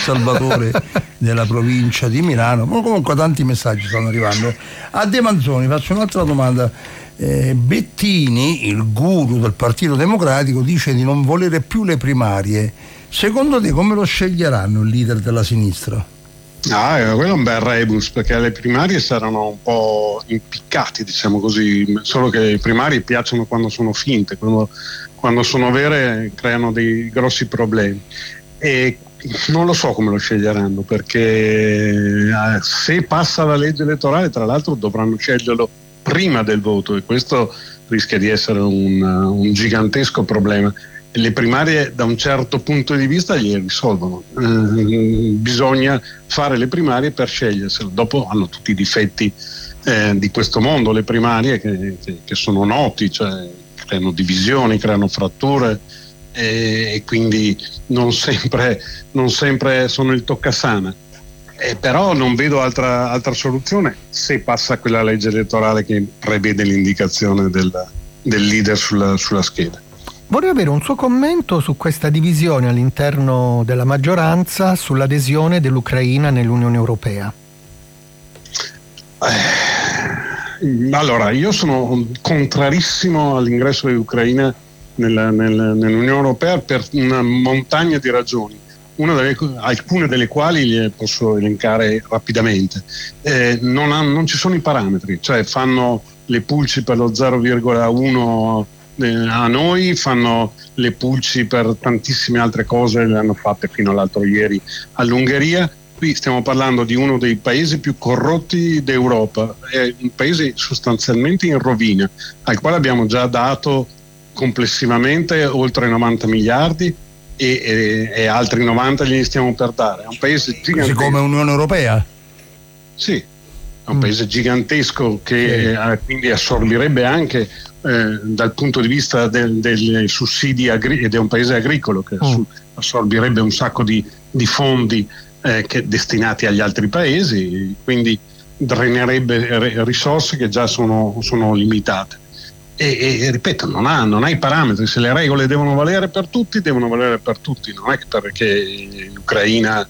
Salvatore della provincia di Milano. Ma comunque tanti messaggi stanno arrivando. A De Manzoni faccio un'altra domanda. Bettini, il guru del Partito Democratico, dice di non volere più le primarie. Secondo te come lo sceglieranno il leader della sinistra? Quello è un bel rebus, perché le primarie saranno un po' impiccati, diciamo così, solo che le primarie piacciono quando sono finte, quando sono vere creano dei grossi problemi. E non lo so come lo sceglieranno, perché se passa la legge elettorale, tra l'altro dovranno sceglierlo prima del voto, e questo rischia di essere un gigantesco problema. Le primarie da un certo punto di vista gliele risolvono, bisogna fare le primarie per sceglierselo. Dopo hanno tutti i difetti di questo mondo le primarie, che sono noti, cioè creano divisioni, creano fratture, e quindi non sempre sono il toccasana. Però non vedo altra soluzione se passa quella legge elettorale che prevede l'indicazione del leader sulla scheda. Vorrei avere un suo commento su questa divisione all'interno della maggioranza sull'adesione dell'Ucraina nell'Unione Europea. Allora, io sono contrarissimo all'ingresso dell'Ucraina nell'Unione Europea per una montagna di ragioni, alcune delle quali le posso elencare rapidamente. Non ci sono i parametri, cioè fanno le pulci per lo 0,1 a noi, fanno le pulci per tantissime altre cose, le hanno fatte fino all'altro ieri all'Ungheria. Qui stiamo parlando di uno dei paesi più corrotti d'Europa, è un paese sostanzialmente in rovina, al quale abbiamo già dato complessivamente oltre 90 miliardi e altri 90 glieli stiamo per dare. È un paese gigantesco. Come Unione Europea? Sì, è un paese gigantesco che quindi assorbirebbe anche dal punto di vista dei sussidi ed è un paese agricolo che assorbirebbe un sacco di fondi destinati agli altri paesi, quindi drenerebbe risorse che già sono limitate. E ripeto, non ha i parametri. Se le regole devono valere per tutti, devono valere per tutti. Non è che perché l'Ucraina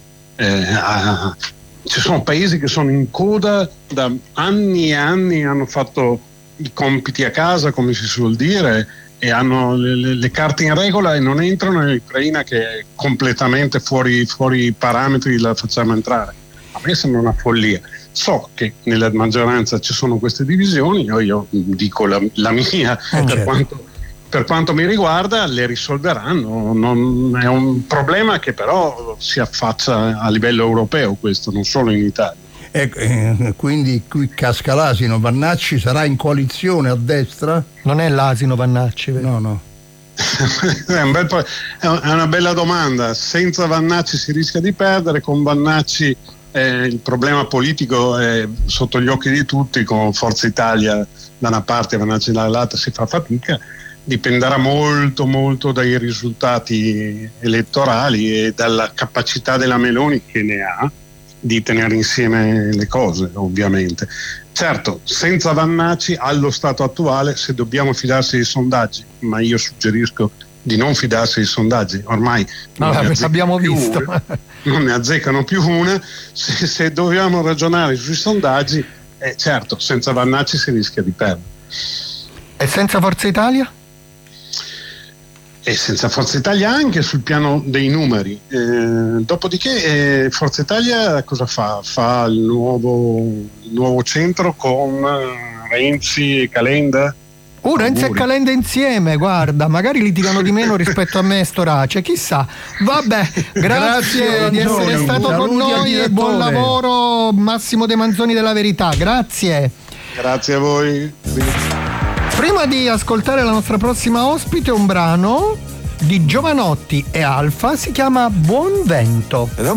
ci sono paesi che sono in coda da anni e anni, hanno fatto i compiti a casa, come si suol dire, e hanno le carte in regola e non entrano. Nell'Ucraina che è completamente fuori parametri, la facciamo entrare. A me sembra una follia. So che nella maggioranza ci sono queste divisioni, io dico la mia, per quanto mi riguarda le risolveranno. Non è un problema che però si affaccia a livello europeo, questo, non solo in Italia. Quindi qui casca l'asino. Vannacci sarà in coalizione a destra? Non è l'asino Vannacci, vero? No. È una bella domanda. Senza Vannacci si rischia di perdere, con Vannacci il problema politico è sotto gli occhi di tutti. Con Forza Italia da una parte e Vannacci dall'altra si fa fatica. Dipenderà molto molto dai risultati elettorali e dalla capacità della Meloni, che ne ha, di tenere insieme le cose, ovviamente. Certo, senza Vannacci allo stato attuale, se dobbiamo fidarsi dei sondaggi, ma io suggerisco di non fidarsi dei sondaggi, ormai abbiamo visto. Non ne azzeccano più una. Se dobbiamo ragionare sui sondaggi, certo, senza Vannacci si rischia di perdere. E senza Forza Italia? E senza Forza Italia anche sul piano dei numeri. Dopodiché Forza Italia cosa fa? Fa il nuovo centro con Renzi e Calenda. Renzi e Calenda insieme, guarda, magari litigano di meno rispetto a me e Storace, chissà. Vabbè, grazie di essere stato con noi e buon lavoro, Massimo De Manzoni della Verità, grazie. Grazie a voi. Prima di ascoltare la nostra prossima ospite, un brano di Giovanotti e Alfa, si chiama Buon Vento.